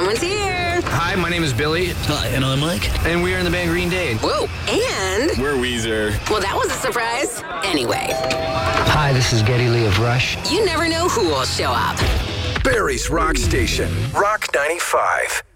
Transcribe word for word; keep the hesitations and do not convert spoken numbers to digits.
Everyone's here. Hi, my name is Billy. Hi, and I'm Mike. And we are in the band Green Day. Whoa, and... We're Weezer. Well, that was a surprise. Anyway. Hi, this is Geddy Lee of Rush. You never know who will show up. Barry's Rock Station, Rock ninety-five.